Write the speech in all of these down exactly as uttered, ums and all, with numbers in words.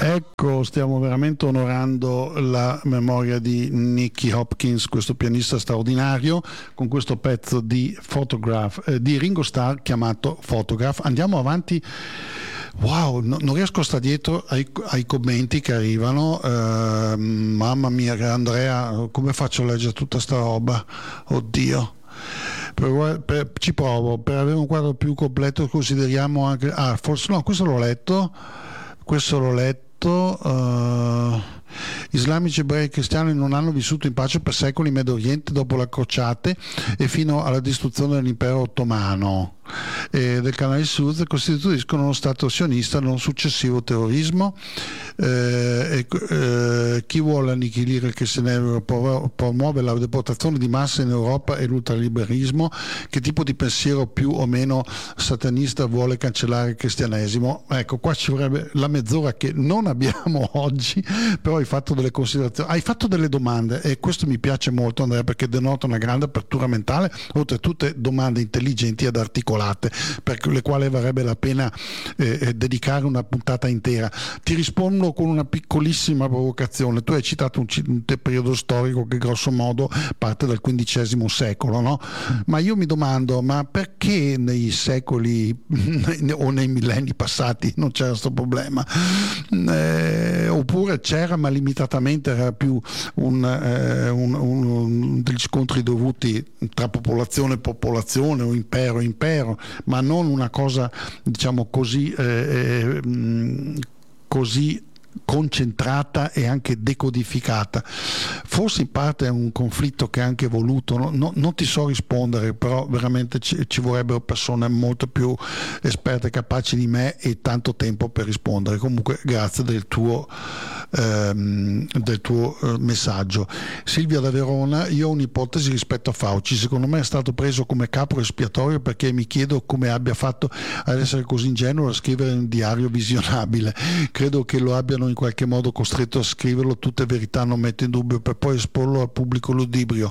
Ecco, stiamo veramente onorando la memoria di Nicky Hopkins, questo pianista straordinario, con questo pezzo di Photograph, eh, di Ringo Starr chiamato Photograph. Andiamo avanti. Wow, no, non riesco a stare dietro ai, ai commenti che arrivano. Uh, mamma mia, Andrea, come faccio a leggere tutta sta roba? Oddio. Per, per, ci provo. Per avere un quadro più completo consideriamo anche... Ah, forse no, questo l'ho letto. Questo l'ho letto. Uh, islamici, ebrei e cristiani non hanno vissuto in pace per secoli in Medio Oriente dopo le crociate e fino alla distruzione dell'impero ottomano e del canale di Suez, costituiscono uno stato sionista non successivo terrorismo. Eh, eh, chi vuole annichilire il cristianesimo promuove la deportazione di massa in Europa e l'ultraliberismo. Che tipo di pensiero più o meno satanista vuole cancellare il cristianesimo? Ecco, qua ci vorrebbe la mezz'ora che non abbiamo oggi, però hai fatto delle considerazioni, hai fatto delle domande e questo mi piace molto, Andrea, perché denota una grande apertura mentale, oltre a tutte domande intelligenti ed articolate per le quali varrebbe la pena eh, dedicare una puntata intera. Ti rispondo con una piccolissima provocazione. Tu hai citato un, un periodo storico che grosso modo parte dal quindicesimo secolo, no? Ma io mi domando, ma perché nei secoli o nei millenni passati non c'era questo problema? Eh, oppure c'era ma limitatamente, era più un, eh, un, un, un, degli scontri dovuti tra popolazione e popolazione o impero e impero, ma non una cosa diciamo così eh, eh, così concentrata e anche decodificata. Forse in parte è un conflitto che è anche voluto, no? No, non ti so rispondere, però veramente ci, ci vorrebbero persone molto più esperte e capaci di me e tanto tempo per rispondere. Comunque grazie del tuo ehm, del tuo eh, messaggio. Silvia da Verona: io ho un'ipotesi rispetto a Fauci, secondo me è stato preso come capro espiatorio perché mi chiedo come abbia fatto ad essere così ingenuo da scrivere un diario visionabile. Credo che lo abbiano in qualche modo costretto a scriverlo, tutte verità non metto in dubbio, per poi esporlo al pubblico ludibrio.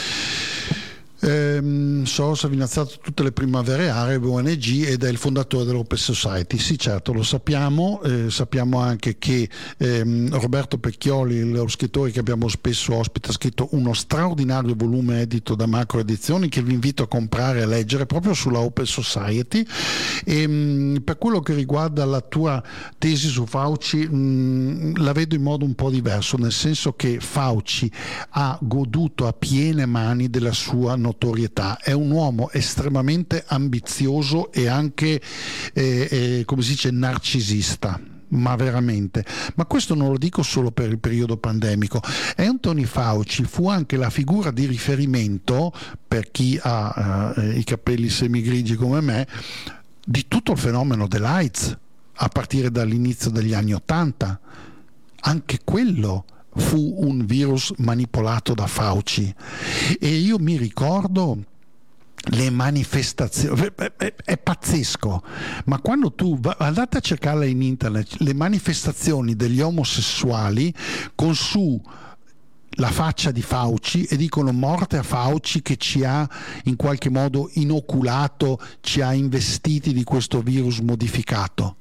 Ehm, Soros ha finanziato tutte le primavere arabe, O N G, ed è il fondatore dell'Open Society. Sì, certo, lo sappiamo. Eh, sappiamo anche che ehm, Roberto Pecchioli, lo scrittore che abbiamo spesso ospite, ha scritto uno straordinario volume edito da Macro Edizioni che vi invito a comprare e a leggere proprio sulla Open Society. E, mh, per quello che riguarda la tua tesi su Fauci, mh, la vedo in modo un po' diverso, nel senso che Fauci ha goduto a piene mani della sua notorietà. È un uomo estremamente ambizioso e anche eh, eh, come si dice narcisista, ma veramente. Ma questo non lo dico solo per il periodo pandemico. Anthony Fauci fu anche la figura di riferimento, per chi ha eh, i capelli semigrigi come me, di tutto il fenomeno dell'AIDS a partire dall'inizio degli anni Ottanta. Anche quello fu un virus manipolato da Fauci e io mi ricordo le manifestazioni, è, è pazzesco, ma quando tu andate a cercarle in internet, le manifestazioni degli omosessuali con su la faccia di Fauci e dicono morte a Fauci che ci ha in qualche modo inoculato, ci ha investiti di questo virus modificato.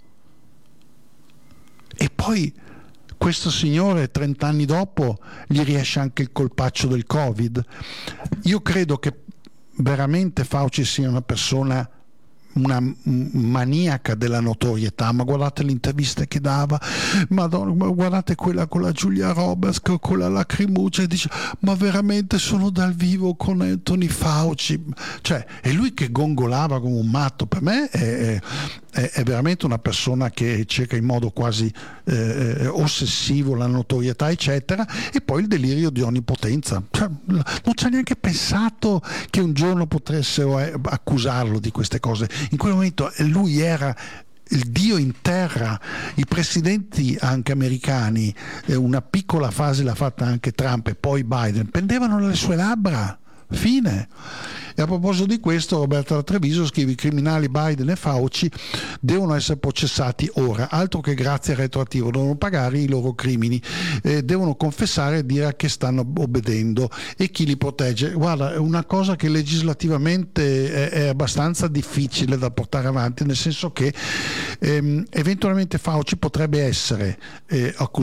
E poi questo signore trent'anni dopo gli riesce anche il colpaccio del Covid. Io credo che veramente Fauci sia una persona, una maniaca della notorietà, ma guardate le interviste che dava, Madonna, guardate quella con la Julia Roberts con la lacrimuccia e dice ma veramente sono dal vivo con Anthony Fauci, cioè è lui che gongolava come un matto. Per me è, è, è veramente una persona che cerca in modo quasi eh, ossessivo la notorietà eccetera, e poi il delirio di onnipotenza, cioè, non ci ha neanche pensato che un giorno potessero accusarlo di queste cose. In quel momento lui era il dio in terra. I presidenti anche americani, una piccola fase l'ha fatta anche Trump e poi Biden, pendevano dalle sue labbra. Fine. E a proposito di questo, Roberta da Treviso scrive: i criminali Biden e Fauci devono essere processati ora, altro che grazie retroattivo, devono pagare i loro crimini, eh, devono confessare e dire a che stanno obbedendo e chi li protegge. Guarda, è una cosa che legislativamente è, è abbastanza difficile da portare avanti, nel senso che ehm, eventualmente Fauci potrebbe essere eh, accusato